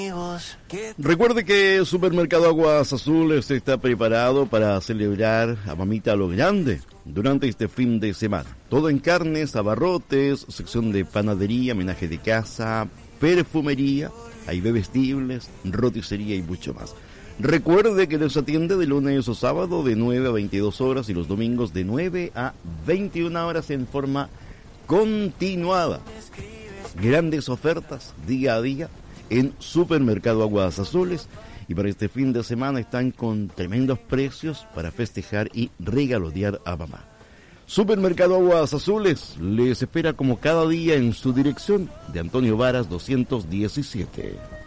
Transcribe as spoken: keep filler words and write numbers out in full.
Recuerde que Supermercado Aguas Azules está preparado para celebrar a mamita a lo grande durante este fin de semana. Todo en carnes, abarrotes, sección de panadería, menaje de casa, perfumería, hay bebestibles, roticería y mucho más. Recuerde que nos atiende de lunes o sábado de nueve a veintidós horas y los domingos de nueve a veintiuna horas en forma continuada. Grandes ofertas día a día en Supermercado Aguas Azules, y para este fin de semana están con tremendos precios para festejar y regalonear a mamá. Supermercado Aguas Azules les espera como cada día en su dirección de Antonio Varas doscientos diecisiete.